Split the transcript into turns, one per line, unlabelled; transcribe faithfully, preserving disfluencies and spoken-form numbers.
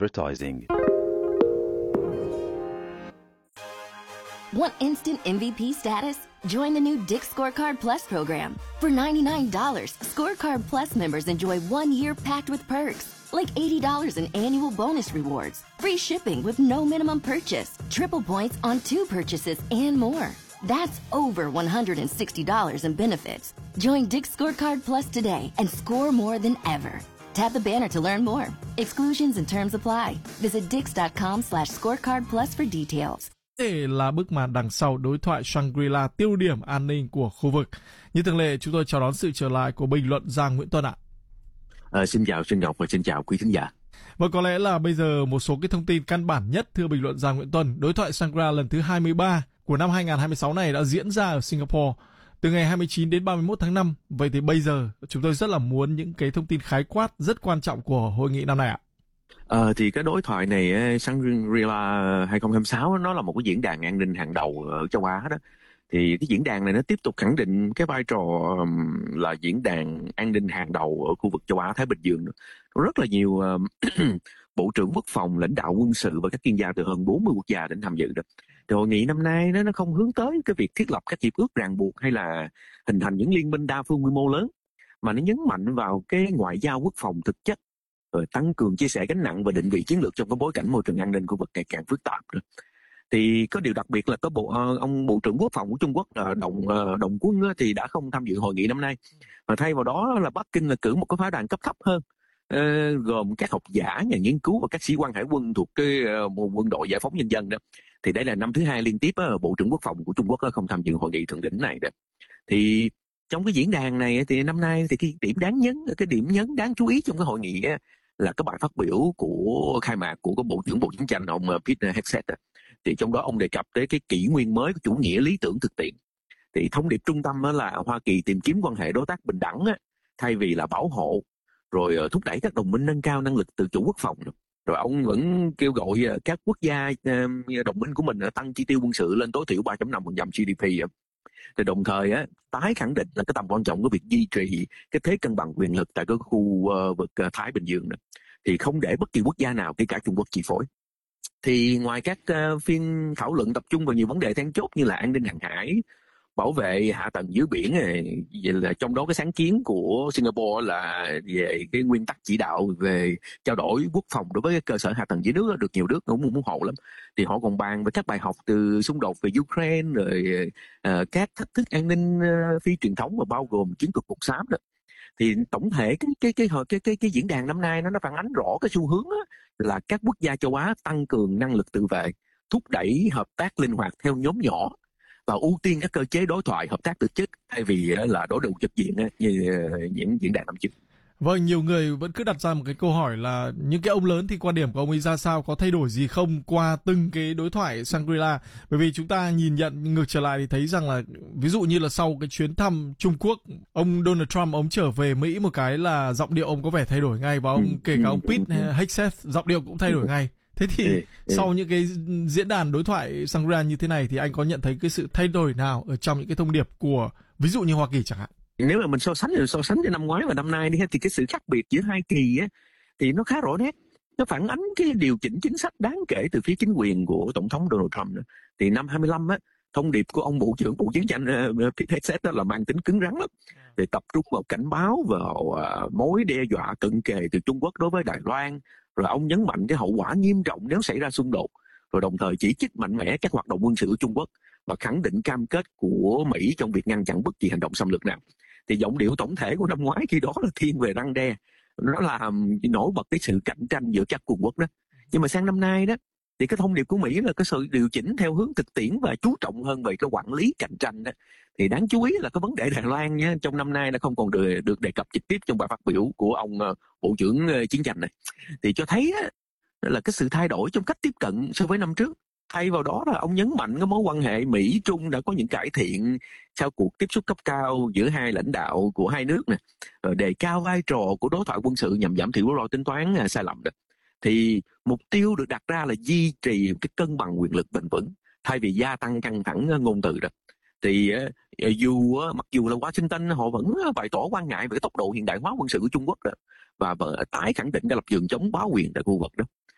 advertising.
Want instant M V P status? Join the new Dick's Scorecard Plus program. For ninety-nine dollars, Scorecard Plus members enjoy one year packed with perks, like eighty dollars in annual bonus rewards, free shipping with no minimum purchase, triple points on two purchases, and more. That's over one hundred sixty dollars in benefits. Join Dick's Scorecard Plus today and score more than ever. Tap the banner to learn more. Exclusions and terms apply. Visit dix.com slash scorecard plus for details.
Đây là bức màn đằng sau đối thoại Shangri-La, tiêu điểm an ninh của khu vực. Như thường lệ, chúng tôi chào đón sự trở lại của bình luận Giang Nguyễn Tuân ạ.
À, xin chào Sinh Ngọc và xin chào quý khán giả.
Và có lẽ là bây giờ một số cái thông tin căn bản nhất, thưa bình luận Giang Nguyễn Tuân. Đối thoại Shangri-La lần thứ hai mươi ba của năm hai không hai sáu này đã diễn ra ở Singapore từ ngày hai mươi chín đến ba mươi mốt tháng năm. Vậy thì bây giờ chúng tôi rất là muốn những cái thông tin khái quát rất quan trọng của hội nghị năm nay ạ.
Ờ, thì cái đối thoại này Shangri-La hai không hai sáu nó là một cái diễn đàn an ninh hàng đầu ở châu Á đó. Thì cái diễn đàn này nó tiếp tục khẳng định cái vai trò là diễn đàn an ninh hàng đầu ở khu vực châu Á Thái Bình Dương. Có rất là nhiều bộ trưởng quốc phòng, lãnh đạo quân sự và các chuyên gia từ hơn bốn mươi quốc gia đến tham dự đó. Thì hội nghị năm nay nó nó không hướng tới cái việc thiết lập các hiệp ước ràng buộc hay là hình thành những liên minh đa phương quy mô lớn, mà nó nhấn mạnh vào cái ngoại giao quốc phòng thực chất, rồi tăng cường chia sẻ gánh nặng và định vị chiến lược trong cái bối cảnh môi trường an ninh khu vực ngày càng phức tạp nữa. Thì có điều đặc biệt là có bộ ông bộ trưởng quốc phòng của Trung Quốc là Đồng Đồng Quân thì đã không tham dự hội nghị năm nay, mà thay vào đó là Bắc Kinh là cử một cái phái đoàn cấp thấp hơn, uh, gồm các học giả, nhà nghiên cứu và các sĩ quan hải quân thuộc cái uh, quân đội giải phóng nhân dân đó. Thì đây là năm thứ hai liên tiếp uh, bộ trưởng quốc phòng của Trung Quốc uh, không tham dự hội nghị thượng đỉnh này đó. Thì trong cái diễn đàn này thì năm nay thì cái điểm đáng nhấn, cái điểm nhấn đáng chú ý trong cái hội nghị uh, là cái bài phát biểu của khai mạc của cái bộ trưởng bộ chiến tranh ông uh, Peter Hegseth. Uh. Thì trong đó ông đề cập tới cái kỷ nguyên mới của chủ nghĩa lý tưởng thực tiễn. Thì thông điệp trung tâm là Hoa Kỳ tìm kiếm quan hệ đối tác bình đẳng thay vì là bảo hộ, rồi thúc đẩy các đồng minh nâng cao năng lực tự chủ quốc phòng. Rồi ông vẫn kêu gọi các quốc gia đồng minh của mình tăng chi tiêu quân sự lên tối thiểu ba phẩy năm phần trăm giê đê pê. Thì đồng thời tái khẳng định là cái tầm quan trọng của việc duy trì cái thế cân bằng quyền lực tại cái khu vực Thái Bình Dương này. Thì không để bất kỳ quốc gia nào, kể cả Trung Quốc, chi phối. Thì ngoài các uh, phiên thảo luận tập trung vào nhiều vấn đề then chốt như là an ninh hàng hải, bảo vệ hạ tầng dưới biển này, vậy là trong đó cái sáng kiến của Singapore là về cái nguyên tắc chỉ đạo về trao đổi quốc phòng đối với cái cơ sở hạ tầng dưới nước được nhiều nước cũng muốn ủng hộ lắm. Thì họ còn bàn về các bài học từ xung đột về Ukraine, rồi uh, các thách thức an ninh uh, phi truyền thống và bao gồm chiến thuật cục xám đó. Thì tổng thể cái cái cái cái cái cái diễn đàn năm nay nó nó phản ánh rõ cái xu hướng á, là các quốc gia châu Á tăng cường năng lực tự vệ, thúc đẩy hợp tác linh hoạt theo nhóm nhỏ và ưu tiên các cơ chế đối thoại hợp tác thực chất thay vì là đối đầu trực diện như những diễn đàn năm trước.
Vâng, nhiều người vẫn cứ đặt ra một cái câu hỏi là những cái ông lớn thì quan điểm của ông ấy ra sao, có thay đổi gì không qua từng cái đối thoại Shangri-La. Bởi vì chúng ta nhìn nhận ngược trở lại thì thấy rằng là ví dụ như là sau cái chuyến thăm Trung Quốc, ông Donald Trump ông trở về Mỹ một cái là giọng điệu ông có vẻ thay đổi ngay, và ông kể cả ông Pete Hegseth giọng điệu cũng thay đổi ngay. Thế thì sau những cái diễn đàn đối thoại Shangri-La như thế này thì anh có nhận thấy cái sự thay đổi nào ở trong những cái thông điệp của ví dụ như Hoa Kỳ chẳng hạn?
Nếu mà mình so sánh so sánh với năm ngoái và năm nay đi thì cái sự khác biệt giữa hai kỳ á thì nó khá rõ nét. Nó phản ánh cái điều chỉnh chính sách đáng kể từ phía chính quyền của tổng thống Donald Trump. Thì năm hai mươi lăm á, thông điệp của ông bộ trưởng bộ chiến tranh uh, Pete Hegseth đó là mang tính cứng rắn lắm, để tập trung vào cảnh báo vào uh, mối đe dọa cận kề từ Trung Quốc đối với Đài Loan. Rồi ông nhấn mạnh cái hậu quả nghiêm trọng nếu xảy ra xung đột, rồi đồng thời chỉ trích mạnh mẽ các hoạt động quân sự của Trung Quốc và khẳng định cam kết của Mỹ trong việc ngăn chặn bất kỳ hành động xâm lược nào. Thì giọng điệu tổng thể của năm ngoái khi đó là thiên về răn đe, nó làm nổi bật cái sự cạnh tranh giữa các cường quốc đó. Nhưng mà sang năm nay đó thì cái thông điệp của Mỹ là cái sự điều chỉnh theo hướng thực tiễn và chú trọng hơn về cái quản lý cạnh tranh đó. Thì đáng chú ý là cái vấn đề Đài Loan nhá, trong năm nay nó không còn được, được đề cập trực tiếp trong bài phát biểu của ông uh, bộ trưởng uh, chiến tranh này. Thì cho thấy á, là cái sự thay đổi trong cách tiếp cận so với năm trước. Thay vào đó là ông nhấn mạnh cái mối quan hệ Mỹ-Trung đã có những cải thiện sau cuộc tiếp xúc cấp cao giữa hai lãnh đạo của hai nước nè, rồi đề cao vai trò của đối thoại quân sự nhằm giảm thiểu rủi ro tính toán uh, sai lầm đó. Thì mục tiêu được đặt ra là duy trì cái cân bằng quyền lực bền vững thay vì gia tăng căng thẳng uh, ngôn từ đó. Thì uh, dù uh, mặc dù là Washington họ vẫn uh, bày tỏ quan ngại về cái tốc độ hiện đại hóa quân sự của Trung Quốc đó, và tái khẳng định cái lập trường chống bá quyền tại khu vực đó.